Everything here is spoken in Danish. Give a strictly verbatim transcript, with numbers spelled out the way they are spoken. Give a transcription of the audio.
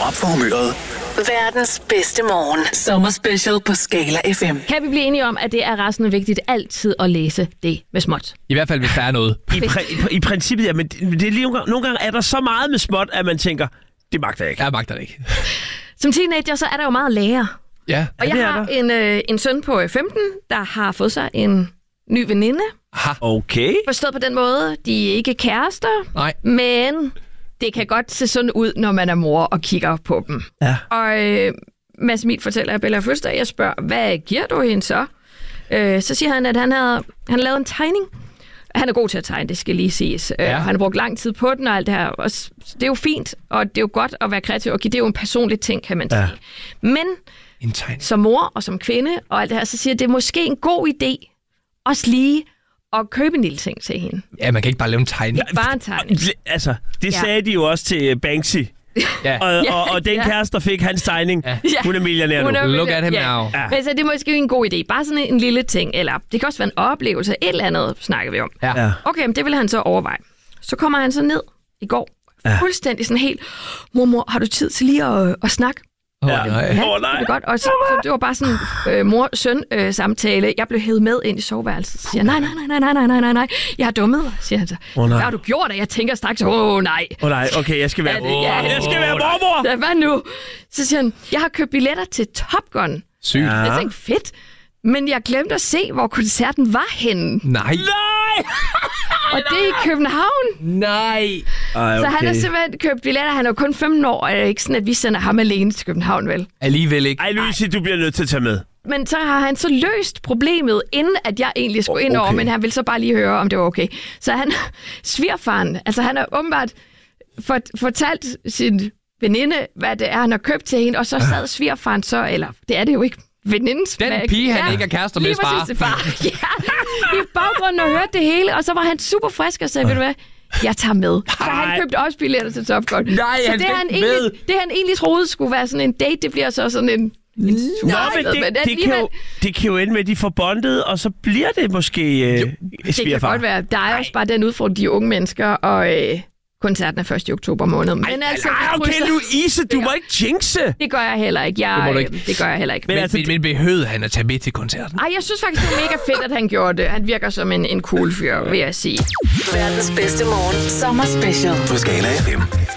op for humøret. Verdens bedste morgen. Sommerspecial på Skala F M. Kan vi blive enige om, at det er resten vigtigt altid at læse det med småt? I hvert fald, hvis der er noget. I, pr- i princippet, ja, men det, det er lige nogle, gange, nogle gange er der så meget med småt, at man tænker, det magter jeg ikke. Jeg magter det ikke. Som teenager, så er der jo meget at lære. Ja. Og Ja, jeg har en, øh, en søn på femten, der har fået sig en ny veninde. Aha. Okay. Forstået på den måde, de er ikke kærester, Nej. men det kan godt se sådan ud, når man er mor og kigger på dem. Ja. Og øh, Mads Emil fortæller, at Bella fødselsdag, jeg spørger, hvad giver du hende så? Øh, så siger han, at han havde han lavet en tegning. Han er god til at tegne, det skal lige siges. Ja. Øh, han har brugt lang tid på den og alt det her. Og det er jo fint, og det er jo godt at være kreativ. Og det er jo en personlig ting, kan man sige. Ja. Men En tegning. som mor og som kvinde og alt det her, så siger jeg, det er måske en god idé også lige at købe en lille ting til hende. Ja, man kan ikke bare lave en tegning. Ikke bare en tegning. Altså, det Ja. sagde de jo også til Banksy. Ja. Og, Ja, og, og den ja. kæreste, der fik hans tegning, Ja. hun er millionær nu. Hun er- Look at him Ja. now. Ja. Men så det er måske en god idé. Bare sådan en lille ting, eller det kan også være en oplevelse. Et eller andet snakker vi om. Ja. Ja. Okay, men det vil han så overveje. Så kommer han så ned i går. Ja. Fuldstændig sådan helt, mormor, har du tid til lige at, at snakke? Åh, Ja. nej. Åh, oh, nej. Det er godt. Og så, så det var bare sådan øh, mor-søn-samtale. Jeg blev hævet med ind i soveværelset. Så siger jeg, nej, nej, nej, nej, nej, nej, nej, nej. Jeg har dummet mig, siger han så. Åh, nej. Hvad har du gjort? Og jeg tænker straks, åh oh, nej. Åh oh, nej, okay, jeg skal være, Ja, det- ja. jeg skal være mormor. Ja, hvad nu? Så siger han, jeg har købt billetter til Top Gun. Sygt. Ja. Jeg tænkte, fedt. Men jeg glemte at se, hvor koncerten var henne. Nej. Nej! Og det er i København. Nej. Ej, Så han har simpelthen købt billetter. Han er jo kun femten år, og det er ikke sådan, at vi sender ham alene til København, vel? Alligevel ikke. Ej, Louise, du bliver nødt til at tage med. Men så har han så løst problemet, inden at jeg egentlig skulle ind over, Okay. men han ville så bare lige høre, om det var okay. Så han, svigerfaren, altså han har åbenbart fort, fortalt sin veninde, hvad det er, han har købt til hende, og så sad svigerfaren så, eller det er det jo ikke, venindens Den mand. pige, han ikke er kærester med, lige far. præcis, det far. Ja, i baggrunden og hørte det hele, og så var han super frisk og sagde, ved du hvad, jeg tager med. Så Ej. han købte også billetter til Top Gun. Nej, så han det, fik han med. egentlig, det han egentlig troede skulle være sådan en date, det bliver så sådan en... en Nå, super- men det, det, kan jo, det kan jo ende med, at de får bondet, og så bliver det måske øh, Det kan svigerfar. godt være. Der er også bare den udfordring, de unge mennesker, og øh, koncerten er først i oktober måned. Men Ej, altså, ej, vi okay, krydser- Louise, du må ikke jinxe. Det gør jeg heller ikke. Jeg, Det må du øh, ikke. det gør jeg heller ikke. Men Men, altså, men, men behøvede han at tage med til koncerten? Ej, jeg synes faktisk, det er mega fedt, at han gjorde det. Han virker som en, en cool fyr, vil jeg sige. Verdens bedste morgen. Sommerspecial. På Skala F M.